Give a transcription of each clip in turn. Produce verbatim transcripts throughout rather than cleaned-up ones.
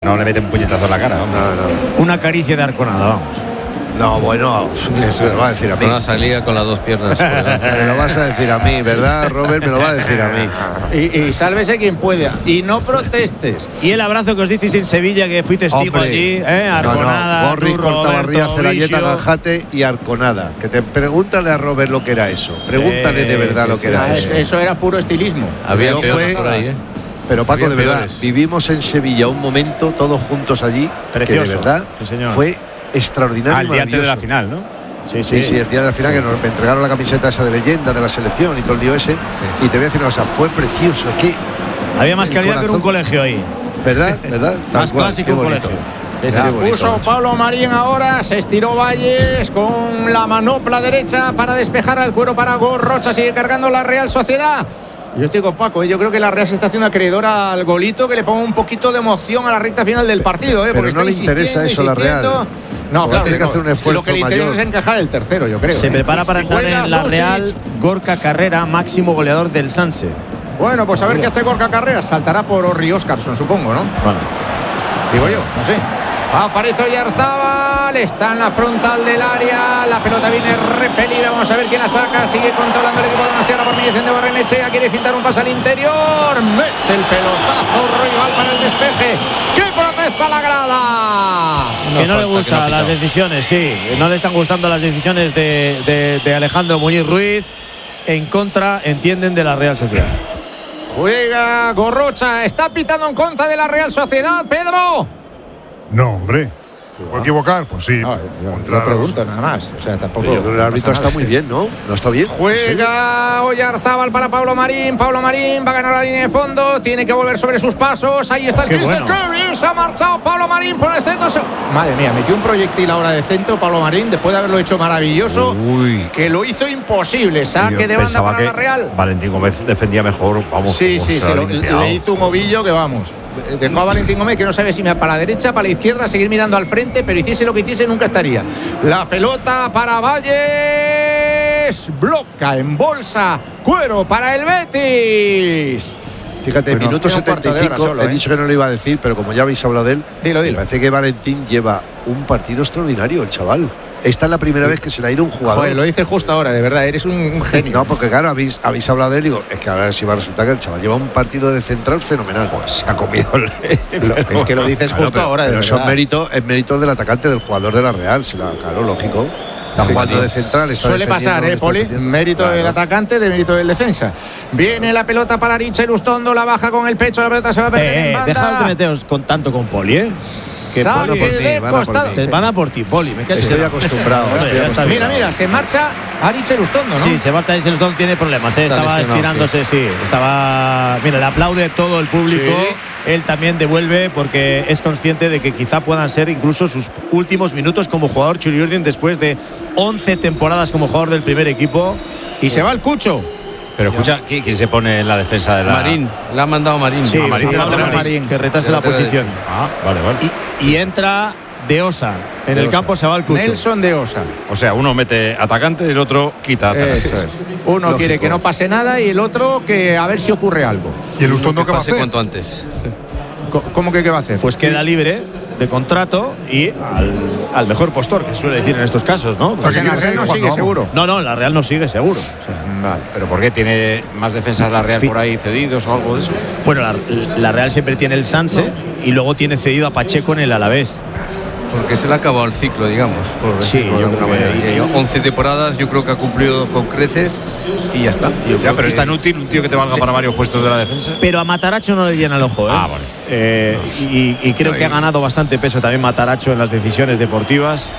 No le mete un puñetazo en la cara. No, no. Una caricia de Arconada, vamos. No, bueno, me lo va a decir a mí. Una salida con las dos piernas. Me lo vas a decir a mí, ¿verdad, Robert? Me lo va a decir a mí. Y, y sálvese quien pueda. Y no protestes. Y el abrazo que os disteis en Sevilla, que fui testigo Hombre, allí, ¿eh? Arconada, no, no. Gorri, tú, Cortabarría, Roberto, Celayeta, Vicio. Gajate y Arconada. Que te pregúntale a Robert lo que era eso. Pregúntale Eh, de verdad sí, lo que sí, era Ah, eso. es- eso era puro estilismo. Había Pero peores fue- por ahí, ¿eh? Pero Paco, Había de verdad, peores. vivimos en Sevilla un momento todos juntos allí Precioso. que de verdad Sí, señor. fue extraordinario. Al y día antes de la maravilloso. final, ¿no? Sí, Sí, sí, el día de la final que nos entregaron la camiseta esa de leyenda de la selección y todo el lío ese. Y te voy a decir una cosa, fue precioso. Es que, Había más el calidad que en un corazón- colegio ahí. ¿verdad? ¿Verdad? Tal Más cual, clásico qué un bonito. colegio. Qué La bonito, puso macho. Pablo Marín ahora, se estiró Valles con la manopla derecha para despejar al cuero para Gorrocha, sigue cargando la Real Sociedad. Yo estoy con Paco, ¿eh? Yo creo que la Real se está haciendo acreedora al golito que le ponga un poquito de emoción a la recta final del partido, ¿eh? Pero Porque no está le interesa insistiendo, eso a la Real. insistiendo. No, Porque claro, tiene que no. hacer un esfuerzo Lo que le interesa mayor. es encajar el tercero, yo creo. Se ¿eh? prepara para Y entrar juega en la Surcic. Real Gorka Carrera, máximo goleador del Sanse. Bueno, pues a ver qué hace Gorka Carreras. Saltará por Orri Óscarsson, supongo, ¿no? Bueno, Digo yo, no sé. Aparece Oyarzábal, está en la frontal del área, la pelota viene repelida, vamos a ver quién la saca, sigue controlando el equipo de Donostiarra por mediación de Barrenechea, quiere filtrar un pase al interior, mete el pelotazo rival para el despeje. ¡Qué protesta la grada! que no le falta que no gustan ha las pitado. decisiones, sí. No le están gustando las decisiones de, de- de Alejandro Muñiz Ruiz. En contra, entienden, de la Real Sociedad. Juega Gorrocha, está pitando en contra de la Real Sociedad, Pedro. No, hombre. ¿Me puedo equivocar? Pues sí. No, yo, Contra yo pregunto nada más, o sea, tampoco. Pero yo creo que el árbitro pasa está nada. muy bien, ¿no? ¿No está bien? Juega Oyarzábal para Pablo Marín. Pablo Marín va a ganar la línea de fondo. Tiene que volver sobre sus pasos. Ahí está el Qué quince. bueno. ¡Qué bien se ha marchado Pablo Marín por el centro! Se- Madre mía, metió un proyectil ahora de centro Pablo Marín después de haberlo hecho maravilloso. Uy. Que lo hizo imposible. Saque Yo de banda pensaba para que la Real. Valentín Gómez defendía mejor. Vamos, Sí, cómo sí, se se ha lo- limpiado. le hizo un ovillo que vamos. Dejó a Valentín Gómez que no sabe si me para la derecha, para la izquierda, seguir mirando al frente, pero hiciese lo que hiciese nunca estaría. La pelota para Valles, bloca en bolsa, cuero para el Betis. Fíjate, Bueno, minuto queda un cuarto de hora setenta y cinco, solo, he ¿eh? dicho que no lo iba a decir, pero como ya habéis hablado de él, Dilo, me dilo. parece que Valentín lleva un partido extraordinario, el chaval. Esta es la primera vez que se le ha ido un jugador. Joder, lo dices justo ahora, de verdad, eres un, un genio. No, porque claro, habéis, habéis hablado de él y digo, es que ahora sí va a resultar que el chaval lleva un partido de central fenomenal. Pues se ha comido el. Lo- es que lo dices Claro, justo pero, ahora, de pero eso es verdad. mérito, es mérito del atacante, del jugador de la Real. Se la- claro, lógico. Está Sí, jugando claro. de central. Está Suele defendiendo, pasar, no ¿eh, está Poli? defendiendo. Mérito Claro. del atacante, de mérito del defensa. Viene la pelota para Richa Ilustondo, la baja con el pecho, la pelota se va a perder Eh, en eh, banda. dejaos de meteros con tanto con Poli, ¿eh? Que Saque Poli- por mí, de van a por costado. mí. te van a por ti, Poli. Me cacho. Estoy acostumbrado. Bueno, estoy ya está acostumbrado. bien. Mira, mira, se marcha Aricha Ilustondo, ¿no? Sí, Sebastián Iselstón tiene problemas, ¿eh? Está Estaba lesionado, estirándose, sí. Estaba. Mira, le aplaude todo el público. Sí. Él también devuelve porque es consciente de que quizá puedan ser incluso sus últimos minutos como jugador Churi Urdin después de once temporadas como jugador del primer equipo. Y se va el Cucho. Pero escucha, ¿quién, quién se pone en la defensa de la. Marín, le ha mandado Marín. Sí, Ah, Marín, sí, de Pablo lateral. Marín, que retase De la lateral posición. Ah, vale, vale. Y, y entra De Osa. En De el Osa. campo se va el Cucho. Nelson de Osa. O sea, uno mete atacante y el otro quita atacante. Eso es. Uno Lógico. quiere que no pase nada y el otro que a ver si ocurre algo. ¿Y el Ustondo Que qué va a pase hacer? cuanto antes. Co- ¿Cómo que qué va a hacer? Pues queda libre de contrato y al, al mejor postor, que suele decir en estos casos, ¿no? O sea, en la Real no Cuando sigue vamos. seguro. No, no, la Real no sigue seguro. O sea, Vale. ¿Pero por qué? ¿Tiene más defensas la Real Fi- por ahí cedidos o algo de eso? bueno, la, la Real siempre tiene el Sanse y luego tiene cedido a Pacheco en el Alavés. Porque se le ha acabado el ciclo, digamos. por Sí, decirlo de yo alguna creo que- manera. Y- y once temporadas, yo creo que ha cumplido con creces y ya está. Yo Ya, creo pero que- es tan útil un tío que te valga para varios puestos de la defensa. Pero a Mataracho no le llena el ojo, ¿eh? Ah, vale. Eh, y, y creo que ha ganado bastante peso también Mataracho en las decisiones deportivas.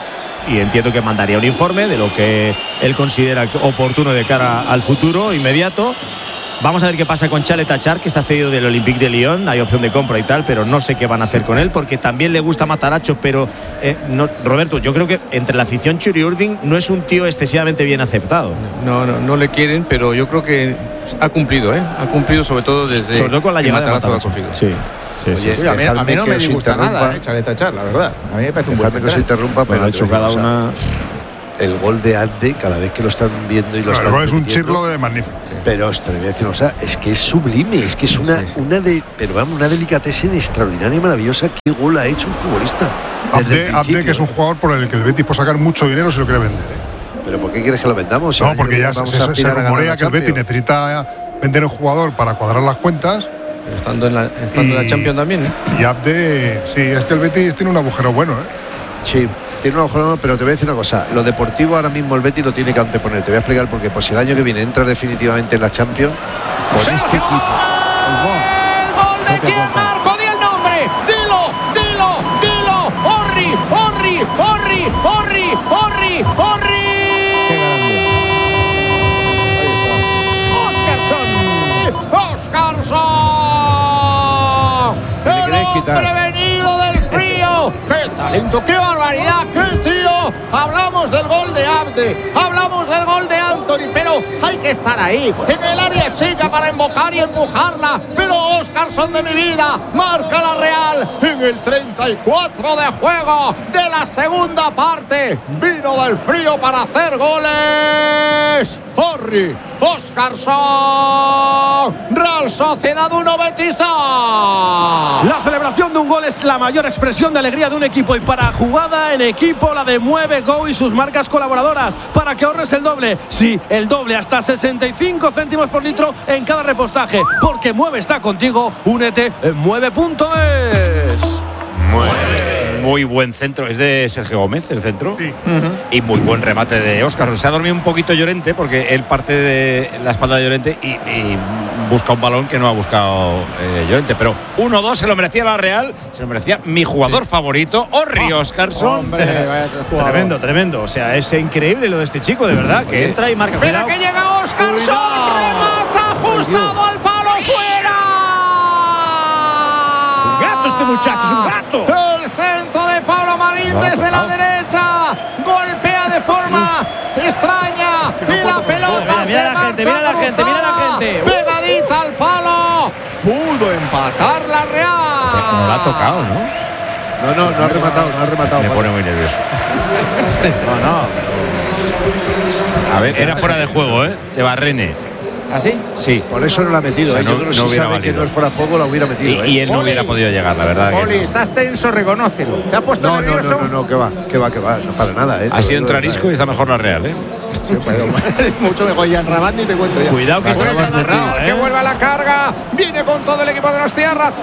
Y entiendo que mandaría un informe de lo que él considera oportuno de cara al futuro inmediato. Vamos a ver qué pasa con Chalet Achar, que está cedido del Olympique de Lyon. Hay opción de compra y tal, pero no sé qué van a hacer con él, porque también le gusta Mataracho. Pero, eh, no, Roberto, yo creo que entre la afición Churi Urdin no es un tío excesivamente bien aceptado. No, no, no le quieren, pero yo creo que ha cumplido, ¿eh? Ha cumplido sobre todo desde Sobre todo con la que llegada de Matarazzo Mataracho. ha cogido. Sí, sí, sí. Oye, Sí, a, mí, a mí dejadme no que me os disgusta interrumpa. nada, eh, Chalet Char, la verdad. A mí me parece un buen Dejadme que os central. interrumpa, Bueno, pero ha hecho te digo cada una cosa. una. El gol de Ande, cada vez que lo están viendo y lo No, el están gol es un repitiendo, chirlo de magnífico. Pero ostras, voy a decir, o sea, es que es sublime, es que es una, sí, sí. una de, pero vamos, una delicatessen extraordinaria y maravillosa. ¿Qué gol ha hecho un futbolista? Abde, Abde, que es un jugador por el que el Betis puede sacar mucho dinero si lo quiere vender. ¿eh? ¿Pero por qué quieres que lo vendamos? No, porque ya se, se, se rumorea que el Betis necesita vender un jugador para cuadrar las cuentas. Pero estando en la, estando y, en la Champions también, ¿eh? Y Abde, sí, es que el Betis tiene un agujero bueno, ¿eh? Sí. Tiene un agujero, pero te voy a decir una cosa. Lo deportivo ahora mismo el Betis lo tiene que anteponer. Te voy a explicar por qué. Pues si el año que viene entra definitivamente en la Champions, con este equipo. ¡El gol de quién, Marco! ¡Di el nombre! ¡Dilo! ¡Dilo! ¡Dilo! ¡Orri! ¡Orri! ¡Orri! ¡Orri! ¡Orri! ¡Orri! ¡Óscarson! ¡Óscarson! ¡El hombre venido del frío! ¡Qué talento! ¡Qué barbaridad! ¡Qué tío! Hablamos del gol de Abde, hablamos del gol de Anthony, pero hay que estar ahí, en el área chica para invocar y empujarla. Pero Óscarson de mi vida marca la Real en el treinta y cuatro de juego de la segunda parte. Vino del frío para hacer goles. Orri, Óscarson, Real Sociedad uno, Betis dos. La celebración de un gol es la mayor expresión de alegría de un equipo, y para jugada en equipo la de Mueve Go y sus marcas colaboradoras, para que ahorres el doble, sí, el doble, hasta sesenta y cinco céntimos por litro en cada repostaje, porque Mueve está contigo. Únete en mueve punto es. Mueve. Muy buen centro, es de Sergio Gómez el centro, sí. uh-huh. Y muy buen remate de Óscar. Se ha dormido un poquito Llorente porque él parte de la espalda de Llorente y, y busca un balón que no ha buscado eh, Llorente, pero uno dos se lo merecía la Real, se lo merecía mi jugador sí. favorito, Orri, oh, Óscarson. Hombre, tremendo, tremendo, o sea, es increíble lo de este chico, de verdad, que entra y marca. Mira que llega Óscarson, remata ajustado al palo, fuera. Es un gato este muchacho, es un gato. El centro de Pablo Marín desde la derecha, golpea de forma extraña y la pelota mira, mira se la gente, marcha mira la gente, mira la gente. Pegadita al palo, pudo empatar la Real. No la ha tocado, ¿no? No, no, no ha rematado, no ha rematado. Me pone muy nervioso. No, no. A ver, era fuera de juego, ¿eh? De Barrene. ¿Así? Sí. Por eso no la ha metido. O sea, ¿eh? no, Yo creo que no si hubiera sabe valido. que no es fuera de juego, la hubiera metido. Y, ¿eh? y él no Poli, hubiera podido llegar, la verdad. Poli, que no. estás tenso, reconócelo. ¿Te ha puesto No, no, nervioso? no, no, no, que va, que va, que va, no para nada, ¿eh? Ha sido entrar Isco y está mejor la Real, ¿eh? Sí, pero mucho mejor. Ya en Rabat ni te cuento ya. Cuidado que esto Pues es la Real, ¿eh? que vuelve a la carga. Viene con todo el equipo de los tierras.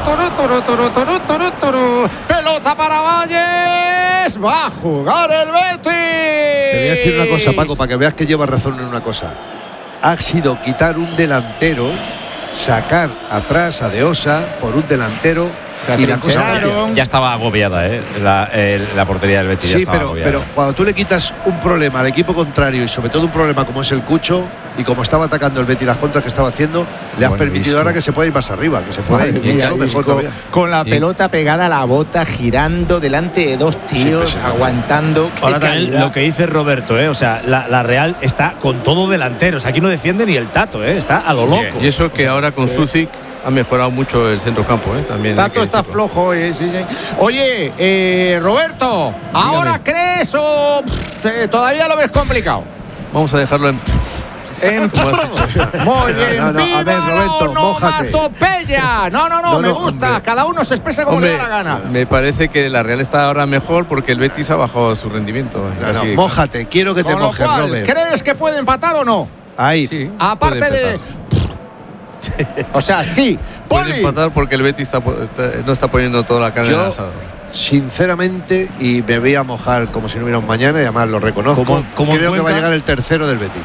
Pelota para Valles. Va a jugar el Betis. Te voy a decir una cosa, Paco, para que veas que lleva razón en una cosa. Ha sido quitar un delantero, sacar atrás a De Osa por un delantero y la cosa ya, ya estaba agobiada, ¿eh? La, eh, la portería del Betis. Sí, ya estaba pero, agobiada. pero cuando tú le quitas un problema al equipo contrario y sobre todo un problema como es el Cucho y como estaba atacando el Betis, las contras que estaba haciendo, le has Bueno, permitido Isco. ahora que se pueda ir más arriba, que se pueda ir Mira, mucho mejor Isco, todavía. con la Sí. pelota pegada a la bota, girando delante de dos tíos, Sí, aguantando. Qué Ahora también calidad. lo que dice Roberto, ¿eh? O sea, la, la Real está con todo delanteros. Aquí no defiende ni el Tato, ¿eh? Está a lo loco. Y eso que ahora con Sucic ha mejorado mucho el centrocampo, ¿eh? También. hay que Tato está decirlo. flojo, eh, sí, sí. Oye, eh, Roberto, ¿ahora crees o pff, eh, todavía lo ves complicado? Vamos a dejarlo en. En Muy bien, No, no, a viva ver, Roberto, la mójate. onomatopeya. No, no, no, No, me no, gusta. hombre. Cada uno se expresa como Hombre, le da la gana. me parece que la Real está ahora mejor porque el Betis ha bajado su rendimiento. No, no, Así que- mójate, quiero que te Con lo mojes, cual, Robert. ¿crees que puede empatar o no? Ahí. Sí, Aparte puede de. empatar. O sea, sí. Puede Poli. empatar porque el Betis está po- está- no está poniendo toda la carne en el Yo, asador. sinceramente, y me voy a mojar como si no hubiera un mañana, y además lo reconozco, Como- como creo que va a cuenta- llegar el tercero del Betis.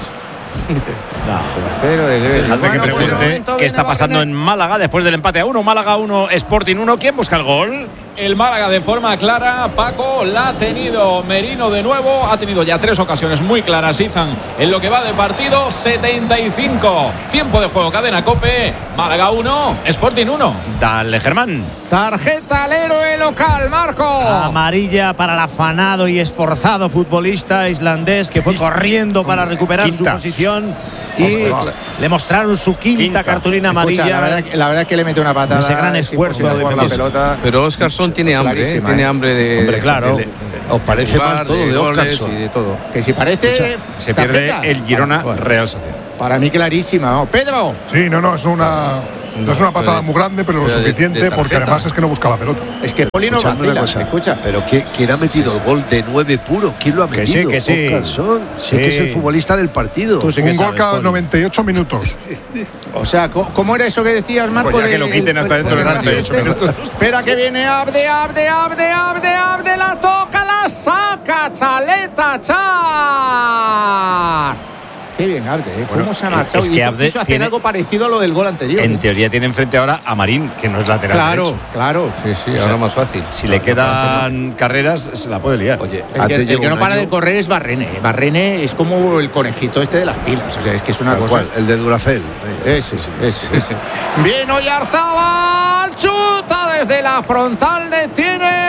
Tercero del Betis. Dejadme que Bueno, pues de pregunte momento qué viene está pasando Barrenet. en Málaga después del empate a uno. Málaga uno, Sporting uno. ¿Quién busca el gol? El Málaga de forma clara, Paco, la ha tenido Merino de nuevo, ha tenido ya tres ocasiones muy claras, Izan, en lo que va de partido. Setenta y cinco, tiempo de juego, cadena COPE, Málaga uno, Sporting uno. Dale, Germán. Tarjeta al héroe local, Marco. Amarilla para el afanado y esforzado futbolista islandés que fue corriendo para recuperar Quinta. su posición y le mostraron su quinta, Quinta. cartulina Escucha, amarilla. la, verdad, que- la verdad es que le mete una patada. Ese gran es esfuerzo imposible jugar la defensivo. pelota. Pero Óscarson tiene hambre, ¿eh? Clarísima, Tiene ¿eh? hambre de. Hombre, claro. Le- ¿Os parece jugar, mal todo de goles Óscarson? y de todo. Que si parece. Se pierde tarjeta. el Girona Bueno. Real Sociedad. Para mí clarísima, ¿no? Pedro. Sí, no, no, es una... No, no es una patada muy grande, pero lo pero suficiente de, de porque además es que no busca la pelota. Es que Poli no vacila, cosa, escucha. Pero ¿quién ha metido sí, el gol de nueve puro? ¿Quién lo ha metido? Que sí, que sí. Oscarson, sí. sí que es el futbolista del partido. Sí Un gol cada noventa y ocho minutos. O sea, ¿cómo era eso que decías, Marco? Pues ya de, que lo quiten hasta dentro de noventa y ocho minutos. Espera que viene Abde, Abde, Abde, Abde, Abde, la toca, la saca, Chaleta, Char. Qué bien, Abde, ¿eh? ¿Cómo bueno, se ha marchado? Es que Abde quiso hacer tiene, algo parecido a lo del gol anterior. En ¿eh? teoría tiene enfrente ahora a Marín, que no es lateral Claro, derecho. claro. Sí, sí, ahora más fácil. Si le quedan carreras, se la puede liar. Oye, el que, el que no para año. de correr es Barrene. Barrene es como el conejito este de las pilas. O sea, es que es una Tal cosa. Cual, el de Duracell. Ese, sí, ese, ese. Bien, Oyarzabal, chuta desde la frontal, detiene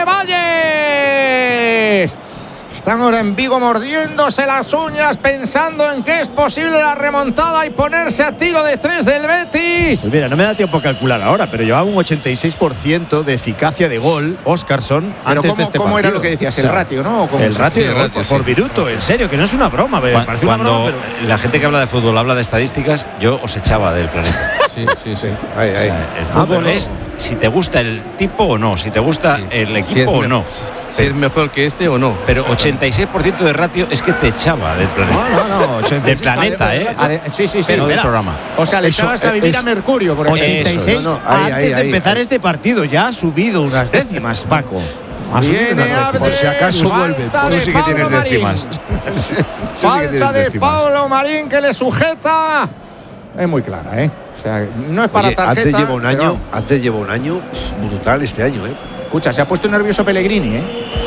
Valles. Están ahora en Vigo mordiéndose las uñas, pensando en que es posible la remontada y ponerse a tiro de tres del Betis. Pues mira, no me da tiempo a calcular ahora, pero llevaba un ochenta y seis por ciento de eficacia de gol Oscarson antes cómo, de este ¿Cómo partido. era lo que decías? ¿El o sea, ratio, no? El ratio sí, de el gol ratio, por sí. minuto, en serio, que no es una broma. Cuando, parece una broma, pero... la gente que habla de fútbol habla de estadísticas, yo os echaba del planeta. Sí, sí, sí. Ahí, ahí. O sea, el fútbol ah, es si te gusta el tipo o no, si te gusta sí. el equipo si o no. Si es mejor que este o no. Pero ochenta y seis por ciento de ratio es que te echaba del planeta. No, no, no. ochenta y seis, del planeta, ¿eh? Sí, sí, sí. Pero no del programa. O sea, le eso, echabas a vivir es, a Mercurio. Por ochenta y seis no, no, ahí, antes ahí, de ahí, empezar ahí. este partido. Ya ha subido unas décimas, Paco. Viene Abde, por si acaso vuelve. Tú sí que tienes décimas. Falta de Pablo Marín que le sujeta. Es muy clara, ¿eh? O sea, no es para Oye, tarjeta. Antes lleva un año, pero... antes lleva un año brutal este año, ¿eh? Escucha, se ha puesto nervioso Pellegrini, ¿eh?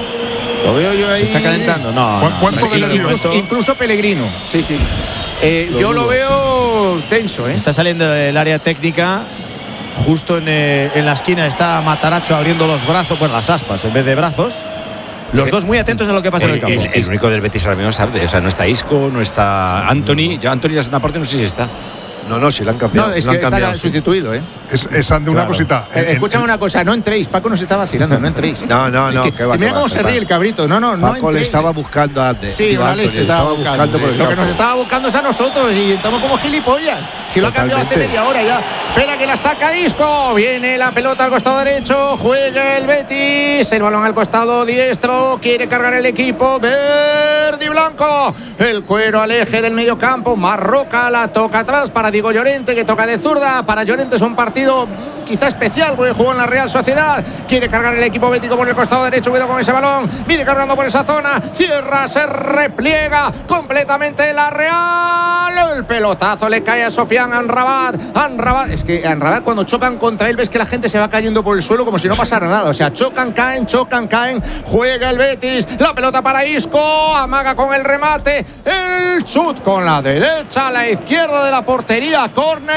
Lo veo yo ahí. ¿Se está calentando? No. ¿Cu ¿Cuánto no, de incluso, incluso Pellegrino. Sí, sí. Eh, lo yo dudo. lo veo tenso, ¿eh? Está saliendo del área técnica. Justo en, eh, en la esquina está Mataracho abriendo los brazos, pues las aspas en vez de brazos. Los dos muy atentos a lo que pasa el, en el campo. El, el único del Betis ahora mismo es Abde. O sea, no está Isco, no está Anthony. Yo Anthony la segunda parte no sé si está. No, no, si lo han cambiado. No, es lo que han cambiado, está sustituido, ¿eh? Es, es de una claro. cosita. Eh, Escúchame una cosa, no entréis. Paco nos está vacilando, no entréis. No, no, no. Es que, que va, mira que cómo va, se ríe va. el cabrito. No, no, Paco no entréis. le estaba buscando antes. Sí, una leche estaba buscando. buscando por el lo que nos estaba buscando es a nosotros y estamos como gilipollas. Si lo ha cambiado hace media hora ya. Espera que la saca Isco. Viene la pelota al costado derecho. Juega el Betis. El balón al costado diestro. Quiere cargar el equipo verde y blanco. El cuero al eje del medio campo. Marroca la toca atrás para Diego Llorente, que toca de zurda. Para Llorente es un partido quizá especial porque jugó en la Real Sociedad. Quiere cargar el equipo bético por el costado derecho. Cuidado con ese balón. Viene cargando por esa zona. Cierra, se repliega completamente la Real. El pelotazo le cae a Sofian Amrabat. Amrabat. Es que Amrabat cuando chocan contra él ves que la gente se va cayendo por el suelo como si no pasara nada. O sea, chocan, caen, chocan, caen. Juega el Betis. La pelota para Isco. Amaga con el remate. El chut con la derecha a la izquierda de la portería.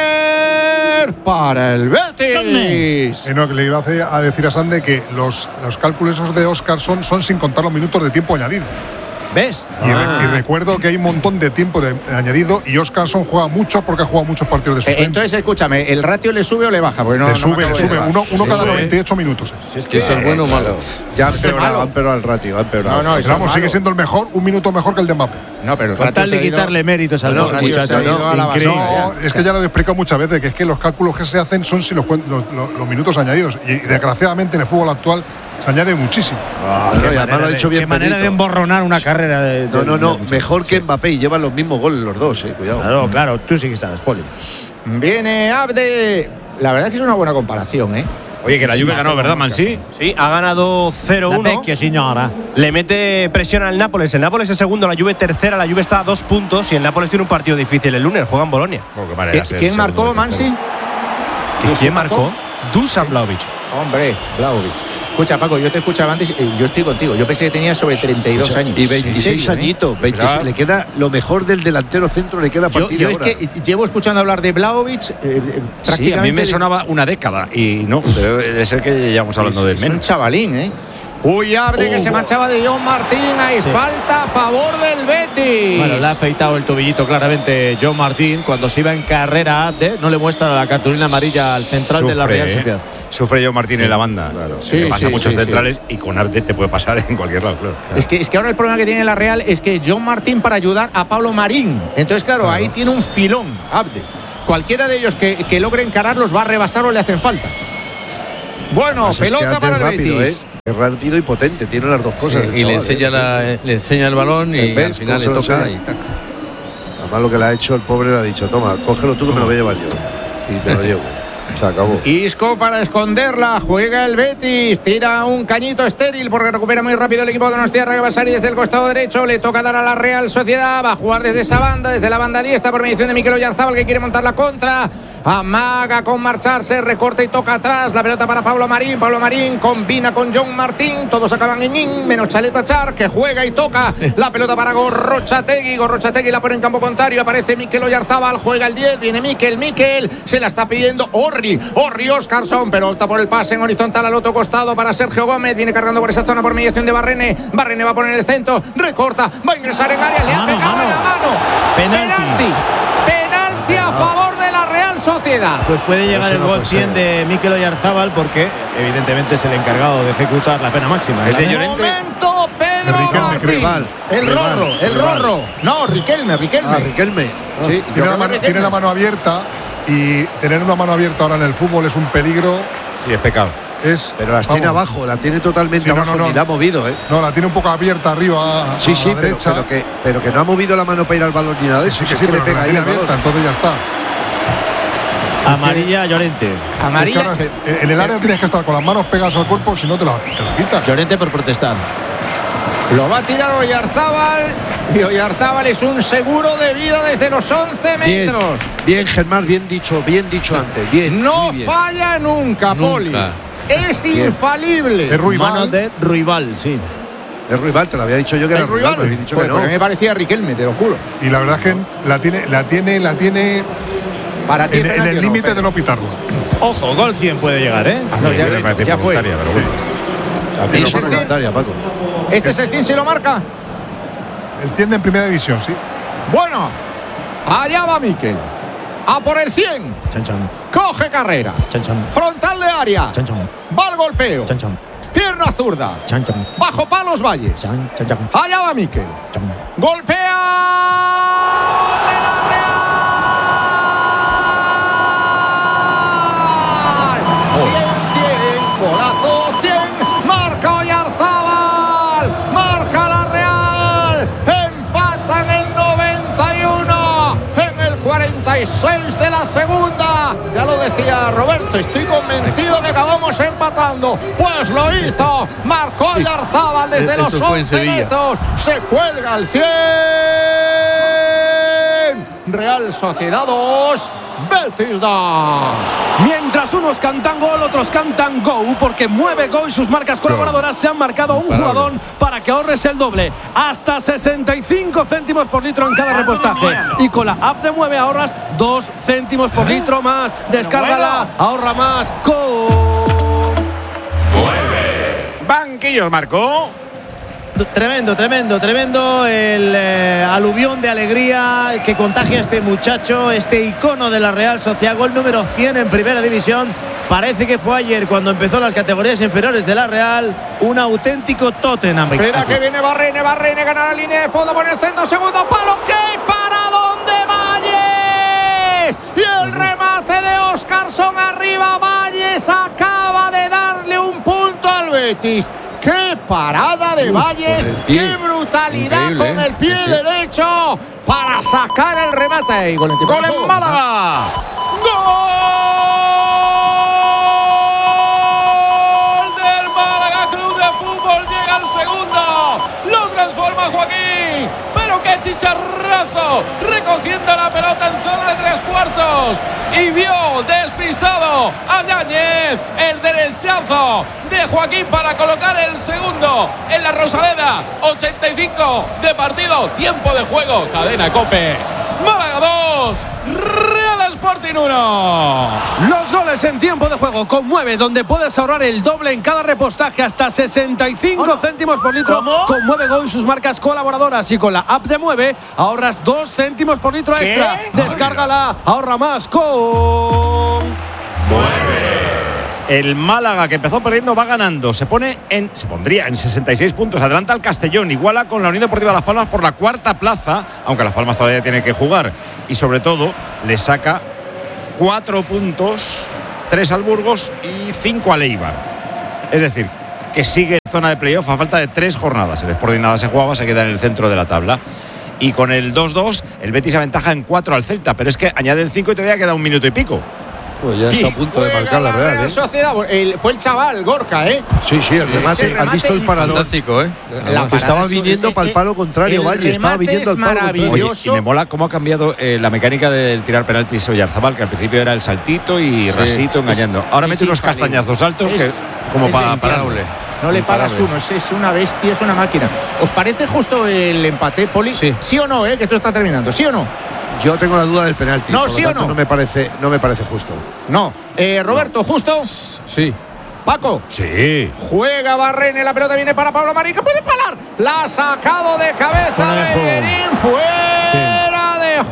Córner para el Betis. Eh, no, que le iba a decir a Sande que los, los cálculos esos de Oscarson son sin contar los minutos de tiempo añadido. ¿Ves? Y, ah. re, y recuerdo que hay un montón de tiempo de, de añadido y Oscarson juega mucho porque ha jugado muchos partidos de suplente. Eh, entonces, escúchame, ¿el ratio le sube o le baja? Porque no, le no sube, le sube. Uno, uno cada sube. noventa y ocho minutos. Si es que eso es bueno o malo. Ya han empeorado, han empeorado el ratio, han empeorado. No, no, pero vamos, sigue siendo el mejor, un minuto mejor que el de Mbappé. No, pero el Con tal de ido, quitarle méritos al no, no, muchacho. No, No, increíble. No, es que ya lo he explicado muchas veces, que es que los cálculos que se hacen son sin los, los, los, los minutos añadidos. Y desgraciadamente en el fútbol actual se añade muchísimo. Oh, qué manera, lo ha dicho de, bien qué manera de emborronar una carrera de, de No, no, no, de, de, mejor sí. que Mbappé y llevan los mismos goles los dos, eh, cuidado. Claro, claro, tú sí que sabes, Poli. Viene Abde. La verdad es que es una buena comparación, ¿eh? Oye, que la Juve ganó, ¿verdad, Mansi? Sí, ha ganado cero uno. Vecchio, señora. Le mete presión al Nápoles. El Nápoles es segundo, la Juve tercera. La Juve está a dos puntos y el Nápoles tiene un partido difícil el lunes. Juega en Bolonia. ¿Quién, ¿quién marcó, Mansi? ¿Quién marcó? Dusan Vlahovic. Hombre, Vlahovic. Escucha, Paco, yo te escuchaba antes y yo estoy contigo. Yo pensé que tenía sobre treinta y dos Escucha, años. Y veintiséis serio, añitos. ¿eh? veintiséis, le queda lo mejor del delantero centro, le queda a partir yo, yo de ahora. es que llevo escuchando hablar de Vlahovic eh, eh, prácticamente. Sí, a mí me sonaba una década y no, debe ser que llevamos hablando del menos. menos. Es un chavalín, ¿eh? Uy, Abde, oh, que se marchaba de John Martín. Hay sí. falta a favor del Betis. Bueno, le ha afeitado el tobillito claramente John Martín. Cuando se iba en carrera Abde, no le muestra la cartulina amarilla al central Sufre, de la Real ¿eh? Sociedad. sufre John Martín en la banda. Claro. Sí, que pasa sí, a muchos sí, centrales sí. y con Abde te puede pasar en cualquier lado. Claro. Es que, es que ahora el problema que tiene la Real es que John Martín para ayudar a Pablo Marín. Entonces, claro, claro. ahí tiene un filón, Abde. Cualquiera de ellos que, que logre encararlos va a rebasar o le hacen falta. Bueno, Pues pelota es que para el rápido, Betis. ¿eh? Es rápido y potente, tiene las dos cosas. Sí, y le enseña, la, le enseña el balón y ¿ves? al final le ¿Cómo se lo toca sé? y tac. Además lo que le ha hecho el pobre le ha dicho, toma, cógelo tú que me lo voy a llevar yo. Y te lo llevo. Se acabó. Isco para esconderla, juega el Betis, tira un cañito estéril porque recupera muy rápido el equipo de Donostiarra, que va a salir desde el costado derecho, le toca dar a la Real Sociedad, va a jugar desde esa banda, desde la banda diestra por mediación de Mikel Oyarzábal, que quiere montar la contra. Amaga con marcharse, recorta y toca atrás, la pelota para Pablo Marín, Pablo Marín combina con John Martín, todos acaban en in, menos Chaleta Char, que juega y toca la pelota para Gorrochategui, Gorrochategui la pone en campo contrario, aparece Mikel Oyarzábal, juega el diez, viene Mikel, Mikel, se la está pidiendo Orri, Orri Óscarsson, pero opta por el pase en horizontal al otro costado para Sergio Gómez, viene cargando por esa zona por mediación de Barrene, Barrene va a poner el centro, recorta, va a ingresar en área, le ha pegado en la mano, penalti, penalti a favor de la Real Sociedad. Pues puede llegar el gol cien de Mikel Oyarzábal porque evidentemente es el encargado de ejecutar la pena máxima. Es de momento Pedro Martín, el Rorro, el Rorro, no, Riquelme, Riquelme. Ah, Riquelme. Sí, tiene, la mano, tiene la mano abierta y tener una mano abierta ahora en el fútbol es un peligro. Sí, es pecado. Es, pero las tiene vamos. abajo, la tiene totalmente Sí, no, abajo, no, no. ni la ha movido, ¿eh? No, la tiene un poco abierta arriba a, sí, a sí, la pero, derecha. pero, que, pero que no ha movido la mano para ir al balón ni nada de eso. Sí, que es sí, que pero le pega la ahí tiene al balón. abierta, entonces ya está. Amarilla Llorente. Amarilla. Es que ahora, en el área tienes que estar con las manos pegadas al cuerpo, si no te la, te la quitas. Llorente por protestar. Lo va a tirar Oyarzábal y Oyarzábal es un seguro de vida desde los once metros. Bien, bien, Germán, bien dicho, bien dicho antes. Bien. No bien. falla nunca, nunca, Poli. Es bien. Infalible. Es Ruibal. Mano de Ruibal, sí. Es Ruibal, te lo había dicho yo que era Ruibal. Ruibal, dicho pues que no. Porque me parecía Riquelme, te lo juro. Y la verdad es que la tiene, la tiene, la tiene para ti en, en el límite no, de no pitarlo. Ojo, gol cien puede llegar, ¿eh? Ah, no, ya, ya, ya fue. Pero bueno. También es voluntaria, Paco. ¿Este es el cien si lo marca? El cien en primera división, sí. Bueno, allá va Mikel. A por el cien. Chan, chan. Coge carrera. Chan, chan. Frontal de área. Chan, chan. Va al golpeo. Chan, chan. Pierna zurda. Chan, chan. Bajo palos Valles. Chan, chan, chan. Allá va Mikel. Chan. Golpea. Gol de la Real. cien, cien. Golazo cien. Marca Oyarzábal. Marca la Real. Empatan el noventa y uno. En el cuarenta y seis de la segunda. Ya lo decía Roberto, estoy convencido que acabamos empatando. Pues lo hizo. Marcó Oyarzábal desde los once metros. Se cuelga el cien. Real Sociedad dos, Betis dos. Mientras unos cantan gol, otros cantan go, porque mueve go y sus marcas colaboradoras se han marcado un jugador para que ahorres el doble. Hasta sesenta y cinco céntimos por litro en cada repostaje. Y con la app de Mueve ahorras dos céntimos por litro más. Descárgala, ahorra más. Go. Banquillos, Marco. Tremendo, tremendo, tremendo el eh, aluvión de alegría que contagia a este muchacho, este icono de la Real Sociedad, gol número cien en primera división. Parece que fue ayer cuando empezó las categorías inferiores de la Real, un auténtico Tottenham. Espera que viene Barrene, Barrene gana la línea de fondo, pone el centro, segundo palo, ¿qué? ¿Para dónde Valles? Y el remate de Óscarsson arriba, Valles acaba de darle un punto al Betis. ¡Qué parada de Valles! ¡Qué brutalidad con el pie sí, sí. derecho para sacar el remate! ¡Gol en, ¡Gol en Málaga! ¡Gol del Málaga Club de Fútbol! Llega al segundo. Lo transforma Joaquín. ¡Pero qué chicharrazo! Recogiendo la pelota en zona de tres cuartos. Y vio despistado a Yáñez. El derechazo de Joaquín para colocar el segundo en la Rosaleda. ochenta y cinco de partido, tiempo de juego. Cadena COPE. Málaga dos, Real Sporting uno. Los goles en tiempo de juego con Mueve, donde puedes ahorrar el doble en cada repostaje, hasta sesenta y cinco céntimos por litro. ¿Cómo? Con Mueve Go y sus marcas colaboradoras. Y con la app de Mueve ahorras dos céntimos por litro extra. ¿Qué? Descárgala, ahorra más con Mueve. El Málaga, que empezó perdiendo, va ganando. Se pone en, se pondría en sesenta y seis puntos. Adelanta al Castellón. Iguala con la Unión Deportiva Las Palmas por la cuarta plaza, aunque Las Palmas todavía tiene que jugar. Y sobre todo, le saca cuatro puntos, tres al Burgos y cinco al Eibar. Es decir, que sigue en zona de playoff a falta de tres jornadas. El Sporting nada se jugaba, se queda en el centro de la tabla. Y con el dos dos, el Betis aventaja en cuatro al Celta. Pero es que añaden cinco y todavía queda un minuto y pico. Pues ya está a punto de marcar la Real, ¿eh? Sociedad, el, fue el chaval Gorka, ¿eh? Sí, sí, el remate. remate ¿Has visto el parador? Fantástico, ¿eh? La Que estaba parada, viniendo eh, para el palo contrario, el Valle. Estaba remate viniendo es al palo contrario. maravilloso. Oye, y me mola cómo ha cambiado eh, la mecánica del tirar penaltis Oyarzabal, que al principio era el saltito y Sí, rasito es- engañando. Ahora es mete unos infalible. castañazos altos Es- que como es para imparable. pararle. No le paras Imparable. uno, es, es una bestia, es una máquina. ¿Os parece justo el empate, Poli? Sí. ¿Sí o no, eh? Que esto está terminando, ¿sí o no? Yo tengo la duda del penalti. No, por lo ¿sí o tanto, no? No me parece, no me parece justo. No. Eh, Roberto, ¿justo? Sí. Paco. Sí. Juega Barrene, la pelota viene para Pablo Marín, que puede parar. La ha sacado de cabeza Fuera de juego. Bellerín, fuera de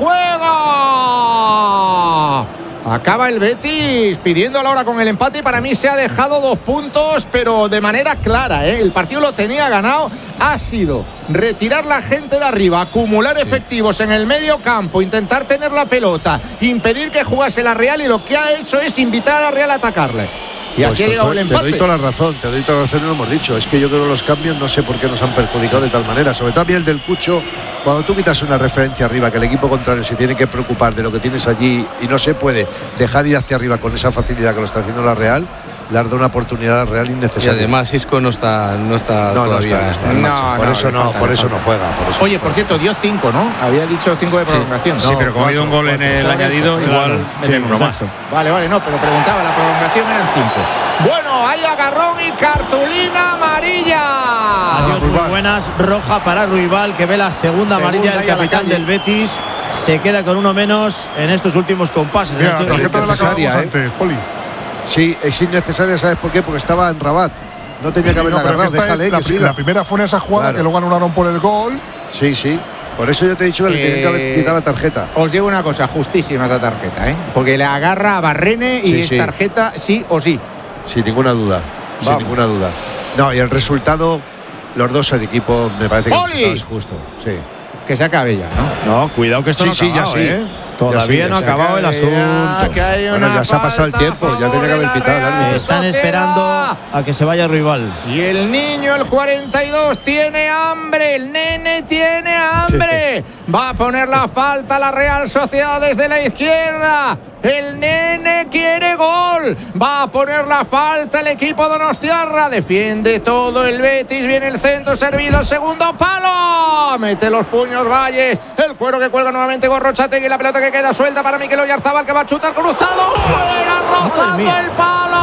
juego. Acaba el Betis pidiendo la hora con el empate y para mí se ha dejado dos puntos, pero de manera clara, ¿eh? El partido lo tenía ganado, ha sido retirar la gente de arriba, acumular efectivos en el medio campo, intentar tener la pelota, impedir que jugase la Real y lo que ha hecho es invitar a la Real a atacarle. Y Pues así ha te- llegado el Te empate. doy toda la razón, te doy toda la razón y lo hemos dicho. Es que yo creo que los cambios no sé por qué nos han perjudicado de tal manera. Sobre todo a mí el del Cucho, cuando tú quitas una referencia arriba, que el equipo contrario se tiene que preocupar de lo que tienes allí y no se puede dejar ir hacia arriba con esa facilidad que lo está haciendo la Real, le has dado una oportunidad a la Real Y innecesaria. además Isco no está, no está no, no todavía. está, no está, No, macho. por no, eso le no, falta, por le eso falta. no juega. Por eso Oye, no por juega. cierto, dio cinco, ¿no? Había dicho cinco de prolongación. Sí, pero como ha habido un gol en el cuatro. añadido, Claro, igual meten uno más. Vale, vale, no, pero preguntaba, la prolongación eran cinco. Bueno, hay agarrón y cartulina amarilla. Adiós, muy buenas. Roja para Ruibal, que ve la segunda, Segunda amarilla y del a la capitán calle. del Betis. Se queda con uno menos en estos últimos compases. en Mira, estos- la tarjeta de la que necesaria, hablábamos ¿eh? antes, Poli. Sí, es innecesaria, ¿sabes por qué? Porque estaba en Rabat. No tenía que No, haberla pero agarrado, esta es déjale la, que pri- siga. la primera fue en esa jugada Claro. que luego anularon por el gol. Sí, sí. Por eso yo te he dicho que le tienen que haber Eh, quitado la tarjeta. Os digo una cosa, justísima esa tarjeta, ¿eh? Porque le agarra a Barrene y Sí, es sí. tarjeta sí o sí. Sin ninguna duda. Sin Vamos. ninguna duda. No, y el resultado, los dos el equipo, me parece que el ¡Poli! resultado es justo. Sí. Que se acabe ya, ¿no? No, cuidado que esto Sí, no ha sí, ya acabado, sí. ¿eh? Ya Todavía sí, no ha ya Se acabado el acabe ya, asunto. que hay Bueno, una ya se ha pasado el falta a tiempo, ya favor tenía que de haber la pitado el Real árbitro. Están Sociedad. esperando a que se vaya Ruibal. Y el niño, el cuarenta y dos, tiene hambre. El nene tiene hambre. Va a poner la falta a la Real Sociedad desde la izquierda. El nene quiere gol. Va a poner la falta el equipo donostiarra. Defiende todo el Betis. Viene el centro servido al segundo palo. Mete los puños Valles. El cuero que cuelga nuevamente Gorrochategui. La pelota que queda suelta para Mikel Oyarzabal, que va a chutar cruzado. Juega rozando mía. el palo.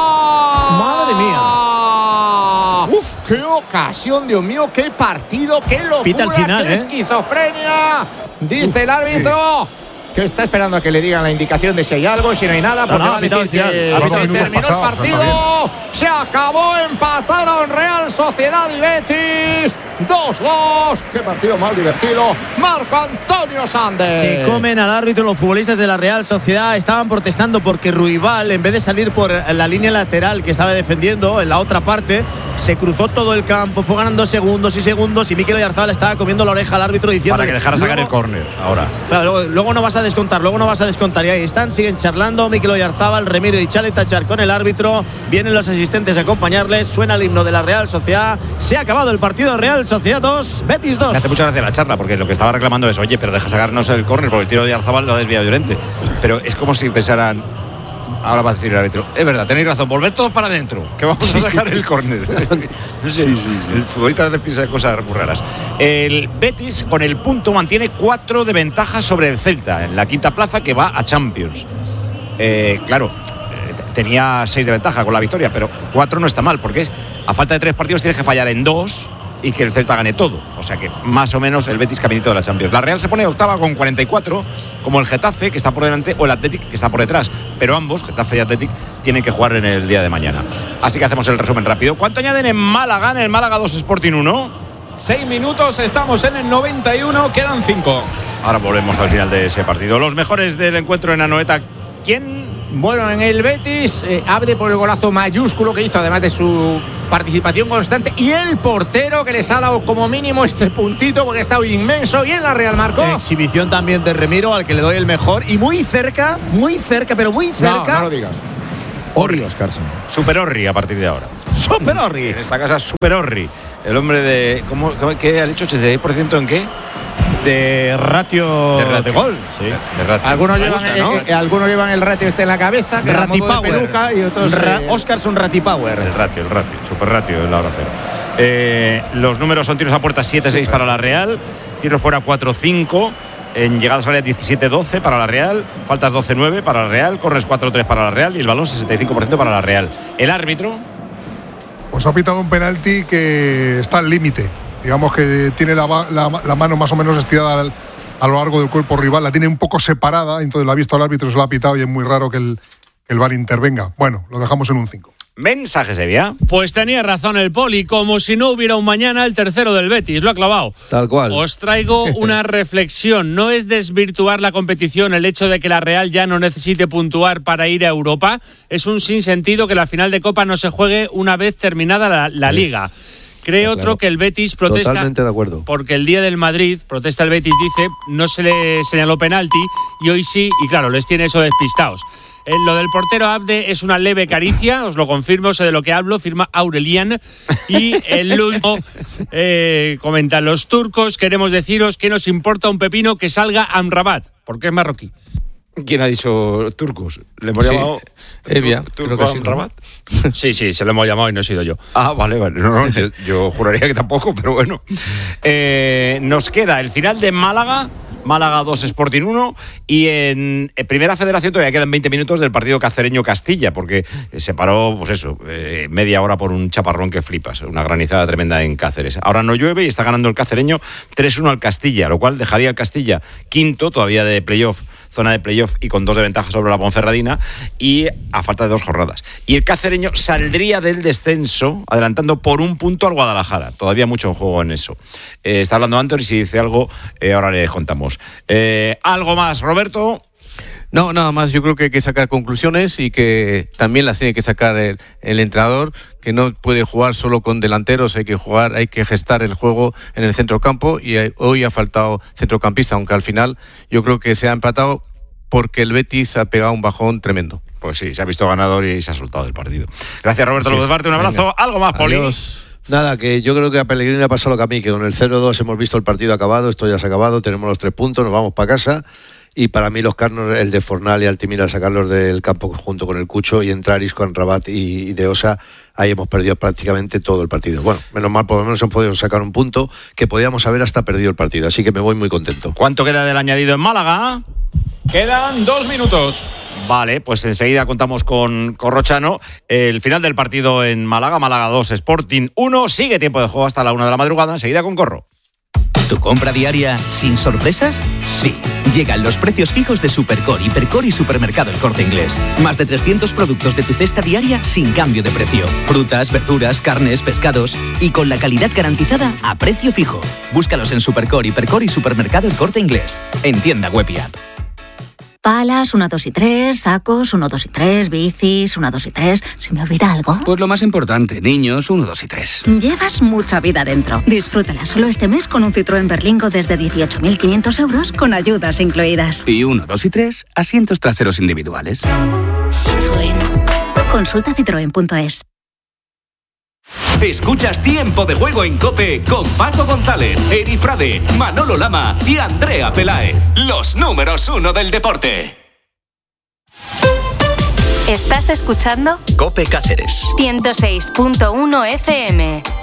Madre mía. Uf, qué ocasión, Dios mío, qué partido, qué locura, Pita al final, qué ¿eh? esquizofrenia. Dice el árbitro que está esperando a que le digan la indicación de si hay algo, si no hay nada, No, porque no, va a ha pitado decir al que final. Ha se pitado minutos terminó pasados, el partido. Se acabó, empataron Real Sociedad y Betis. dos dos. Qué partido más divertido. Marco Antonio Sández. Se comen al árbitro los futbolistas de la Real Sociedad. Estaban protestando porque Ruibal, en vez de salir por la línea lateral que estaba defendiendo en la otra parte, se cruzó todo el campo, fue ganando segundos y segundos y Mikel Oyarzabal estaba comiendo la oreja al árbitro diciendo Para que dejara sacar el córner ahora. Claro, luego, luego no vas a descontar, luego no vas a descontar. Y ahí están, siguen charlando. Mikel Oyarzabal, Remiro y Chale tachar con el árbitro. Vienen los asistentes a acompañarles. Suena el himno de la Real Sociedad. Se ha acabado el partido. Real Sociedad dos, Betis dos. Me hace mucha gracia la charla, porque lo que estaba reclamando es, oye, pero deja sacarnos el córner, porque el tiro de Oyarzabal lo ha desviado Llorente. Pero es como si pensaran, ahora va a decir el árbitro, es verdad, tenéis razón, volver todos para adentro, que vamos a sacar el córner. No sé, el futbolista a veces piensa cosas muy raras. El Betis, con el punto, mantiene cuatro de ventaja sobre el Celta, en la quinta plaza, que va a Champions. Eh, claro, eh, tenía seis de ventaja con la victoria, pero cuatro no está mal, porque es, a falta de tres partidos tienes que fallar en dos y que el Celta gane todo. O sea que más o menos el Betis caminito de la Champions. La Real se pone octava con cuarenta y cuatro, como el Getafe, que está por delante, o el Athletic, que está por detrás. Pero ambos, Getafe y Athletic, tienen que jugar en el día de mañana. Así que hacemos el resumen rápido. ¿Cuánto añaden en Málaga? En el Málaga dos, Sporting uno. Seis minutos, estamos en el noventa y uno, quedan cinco. Ahora volvemos al final de ese partido. Los mejores del encuentro en Anoeta. ¿Quién Bueno, en el Betis, eh, Abde por el golazo mayúsculo que hizo, además de su participación constante, y el portero que les ha dado como mínimo este puntito porque ha estado inmenso. Y en la Real marcó. Exhibición también de Remiro, al que le doy el mejor, y muy cerca, muy cerca, pero muy cerca. No, no lo digas. Orri Óscarson. Super Orri a partir de ahora. Super Orri. En esta casa, Super Orri. El hombre de. ¿Cómo, ¿Qué has dicho? ¿ochenta y seis por ciento en qué? De ratio de, ratio. de gol. Sí. De, de ratio. Algunos llevan, gusta, ¿no? eh, eh, algunos llevan el ratio este en la cabeza, que Rati modo de peluca, y otros. Ra- eh, Óscarson Rati Power. El ratio, el ratio. Super ratio en la hora cero. Eh, los números son tiros a puerta siete seis para la Real, tiros fuera cuatro cinco. En llegadas al área diecisiete doce para la Real, faltas doce nueve para la Real, corres cuatro tres para la Real y el balón sesenta y cinco por ciento para la Real. El árbitro Pues ha pitado un penalti que está al límite. Digamos que tiene la, la, la mano más o menos estirada al, a lo largo del cuerpo rival, la tiene un poco separada, entonces la ha visto el árbitro, se la ha pitado y es muy raro que el, que el V A R intervenga. Bueno, lo dejamos en un cinco. Mensaje, Sevilla. Pues tenía razón el Poli, como si no hubiera un mañana, el tercero del Betis, lo ha clavado. Tal cual. Os traigo una reflexión. No es desvirtuar la competición el hecho de que la Real ya no necesite puntuar para ir a Europa. Es un sinsentido que la final de Copa no se juegue una vez terminada la, la Liga. Cree Claro. otro que el Betis protesta. Totalmente de acuerdo. Porque el día del Madrid, protesta el Betis, dice, no se le señaló penalti y hoy sí, y claro, les tiene eso despistados. Eh, lo del portero Abde es una leve caricia, os lo confirmo, sé de lo que hablo, firma Aurelian. Y el último eh, comenta, los turcos queremos deciros que nos importa un pepino que salga Amrabat, porque es marroquí. ¿Quién ha dicho turcos? ¿Le hemos Sí, llamado Evia, tur- creo turco que a sí, ¿no? Rabat? Sí, sí, se lo hemos llamado y no he sido yo. Ah, vale, vale. No, no, yo, yo juraría que tampoco, pero bueno. Eh, nos queda el final de Málaga. Málaga dos, Sporting uno. Y en, en Primera Federación todavía quedan veinte minutos del partido Cacereño-Castilla, porque se paró, pues eso, eh, media hora por un chaparrón que flipas. Una granizada tremenda en Cáceres. Ahora no llueve y está ganando el Cacereño tres uno al Castilla, lo cual dejaría al Castilla quinto, todavía de playoff, zona de playoff y con dos de ventaja sobre la Ponferradina, y a falta de dos jornadas. Y el Cacereño saldría del descenso adelantando por un punto al Guadalajara. Todavía mucho en juego en eso. Eh, está hablando Anthony, si dice algo, eh, ahora le contamos. Eh, ¿Algo más, Roberto? No, nada más, yo creo que hay que sacar conclusiones y que también las tiene que sacar el, el entrenador, que no puede jugar solo con delanteros, hay que jugar, hay que gestar el juego en el centrocampo, y hay, hoy ha faltado centrocampista, aunque al final yo creo que se ha empatado porque el Betis ha pegado un bajón tremendo. Pues sí, se ha visto ganador y se ha soltado del partido. Gracias, Roberto Sí, López Barte, un abrazo. venga. ¿Algo más, Poli? Adiós. Nada, que yo creo que a Pellegrini le ha pasado lo que a mí, que con el cero dos hemos visto el partido acabado, esto ya se ha acabado, tenemos los tres puntos, nos vamos para casa. Y para mí los carnos, el de Fornal y Altimira, sacarlos del campo junto con el Cucho y entrar Isco, Rabat y, y de Osa, ahí hemos perdido prácticamente todo el partido. Bueno, menos mal, por lo menos hemos podido sacar un punto que podíamos haber hasta perdido el partido, así que me voy muy contento. ¿Cuánto queda del añadido en Málaga? Quedan dos minutos. Vale, pues enseguida contamos con Corrochano. El final del partido en Málaga, Málaga dos, Sporting uno. Sigue tiempo de juego hasta la una de la madrugada. Enseguida con Corro. ¿Tu compra diaria sin sorpresas? Sí. Llegan los precios fijos de Supercore, Hipercore y Supermercado El Corte Inglés. Más de trescientos productos de tu cesta diaria sin cambio de precio. Frutas, verduras, carnes, pescados y con la calidad garantizada a precio fijo. Búscalos en Supercore, Hipercore y Supermercado El Corte Inglés. En tienda web y app. Palas, uno, dos y tres, sacos, uno, dos y tres, bicis, uno, dos y tres. ¿Se me olvida algo? Pues lo más importante, niños, uno, dos y tres. Llevas mucha vida dentro. Disfrútala solo este mes con un Citroën Berlingo desde dieciocho mil quinientos euros con ayudas incluidas. Y uno, dos y tres, asientos traseros individuales. Citroën. Consulta citroen punto es. Escuchas Tiempo de Juego en COPE con Paco González, Eri Frade, Manolo Lama y Andrea Peláez. Los números uno del deporte. ¿Estás escuchando? COPE Cáceres. ciento seis punto uno F M.